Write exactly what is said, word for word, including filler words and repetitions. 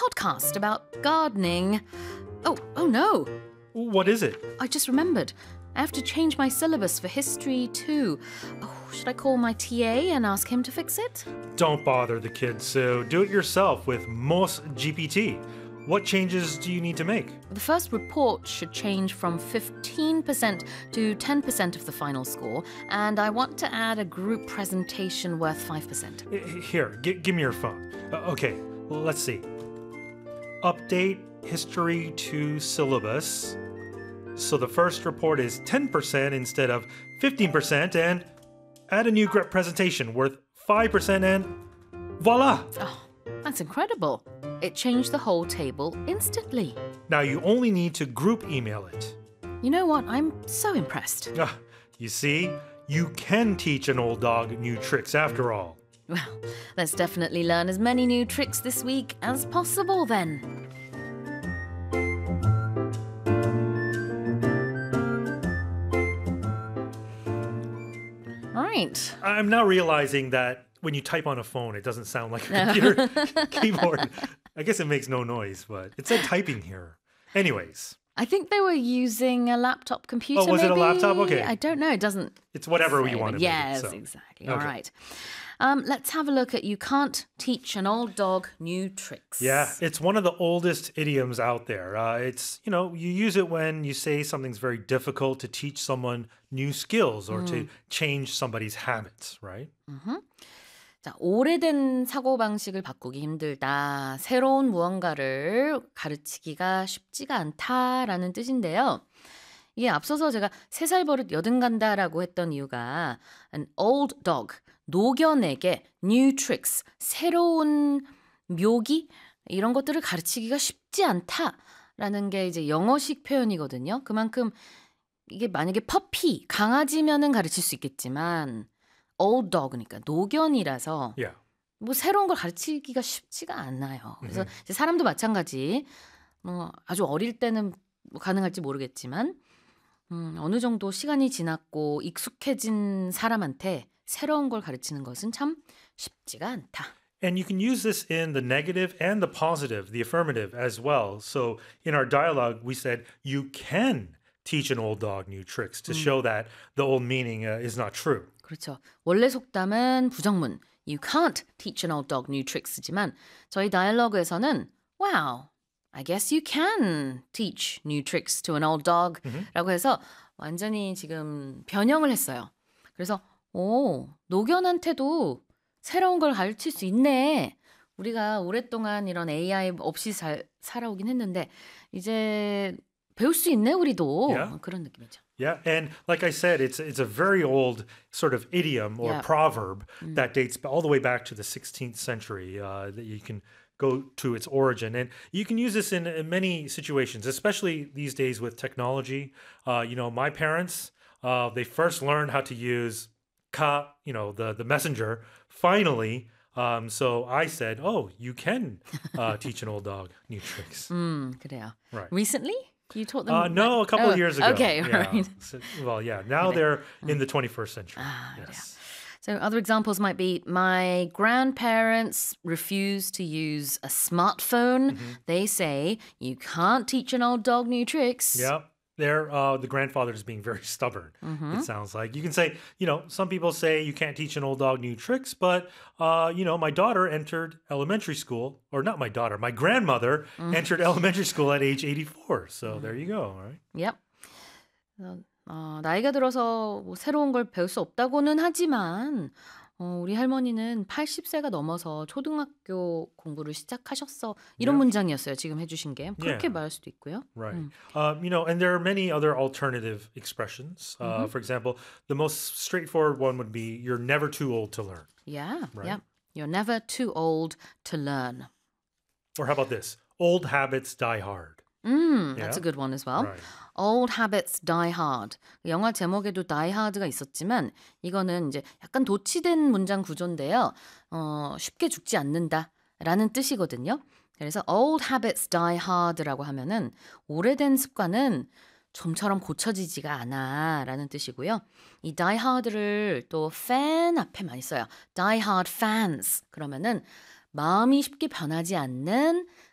podcast about gardening. Oh, oh no. What is it? I just remembered. I have to change my syllabus for history too. Oh, should I call my T A and ask him to fix it? Don't bother the kids, Sue. Do it yourself with Moz G P T. What changes do you need to make? The first report should change from fifteen percent to ten percent of the final score, and I want to add a group presentation worth five percent. Here, g- give me your phone. Uh, okay, let's see. Update history to syllabus. So the first report is ten percent instead of fifteen percent, and add a new group presentation worth five percent, and voila! Oh, that's incredible. It changed the whole table instantly. Now you only need to group email it. You know what? I'm so impressed. Ah, you see, you can teach an old dog new tricks after all. Well, let's definitely learn as many new tricks this week as possible then. Right. I'm now realizing that when you type on a phone, it doesn't sound like a computer keyboard. I guess it makes no noise, but it said typing here. Anyways. I think they were using a laptop computer. Oh, was maybe? it a laptop? Okay. I don't know. It doesn't. It's whatever say, you want to Yes, make it, so. exactly. All Okay. right. Um, let's have a look at you can't teach an old dog new tricks. Yeah, it's one of the oldest idioms out there. Uh, it's, you know, you use it when you say something's very difficult to teach someone new skills or to change somebody's habits, right? 자, 오래된 사고방식을 바꾸기 힘들다. 새로운 무언가를 가르치기가 쉽지가 않다라는 뜻인데요. 이게 앞서서 제가 세 살 버릇 여든 간다라고 했던 이유가 an old dog, 노견에게 new tricks, 새로운 묘기 이런 것들을 가르치기가 쉽지 않다라는 게 이제 영어식 표현이거든요. 그만큼 이게 만약에 퍼피, 강아지면은 가르칠 수 있겠지만 old dog니까 노견이라서 Yeah. 뭐 새로운 걸 가르치기가 쉽지가 않아요. 그래서 이제 사람도 마찬가지. 뭐 아주 어릴 때는 뭐 가능할지 모르겠지만 음, 어느 정도 시간이 지났고 익숙해진 사람한테 새로운 걸 가르치는 것은 참 쉽지가 않다. And you can use this in the negative and the positive, the affirmative as well. So in our dialogue, we said you can teach an old dog new tricks to show that the old meaning uh, is not true. 그렇죠. 원래 속담은 부정문 You can't teach an old dog new tricks지만 저희 다이얼로그에서는 Wow, I guess you can teach new tricks to an old dog 라고 해서 완전히 지금 변형을 했어요. 그래서 오, 노견한테도 새로운 걸 가르칠 수 있네. 우리가 오랫동안 이런 에이아이 없이 잘 살아오긴 했는데 이제 배울 수 있네 우리도. Yeah. 그런 느낌이죠. Yeah, and like I said, it's it's a very old sort of idiom or Yeah. proverb that dates all the way back to the sixteenth century. Uh, that you can go to its origin, and you can use this in, in many situations, especially these days with technology. Uh, you know, my parents, uh, they first learned how to use ka, you know, the the messenger. Finally, um, so I said, "Oh, you can uh, teach an old dog new tricks." 음, 그래요. Right. Recently? You taught them? Uh, no, a couple Oh, of years ago. Okay, all yeah. right. So- well, yeah. Now they're in the twenty-first century. Ah, yes. So other examples might be my grandparents refuse to use a smartphone. They say you can't teach an old dog new tricks. Yeah. There, uh, the grandfather is being very stubborn. It sounds like you can say, you know, some people say you can't teach an old dog new tricks, but uh, you know, my daughter entered elementary school, or not my daughter, my grandmother entered elementary school at age eighty-four. So there you go. All right. Yep. 어, 어, 나이가 들어서 뭐 새로운 걸 배울 수 없다고는 하지만 어, 우리 할머니는 팔십 세가 넘어서 초등학교 공부를 시작하셨어. 이런 Yeah. 문장이었어요. 지금 해주신 게. 그렇게 Yeah. 말할 수도 있고요. Right. Um, you know, and there are many other alternative expressions. Uh, For example, the most straightforward one would be, you're never too old to learn. Yeah, Right. yeah. You're never too old to learn. Or how about this? Old habits die hard. 음, that's Yeah. a good one as well. Right. Old habits die hard. 영화 제목에도 die hard가 있었지만 이거는 이제 약간 도치된 문장 구조인데요. 어, 쉽게 죽지 않는다라는 뜻이거든요. 그래서 old habits die hard라고 하면은 오래된 습관은 좀처럼 고쳐지지가 않아라는 뜻이고요. 이 die hard를 또 fan 앞에 많이 써요. die hard fans. 그러면은 마음이 쉽게 변하지 않는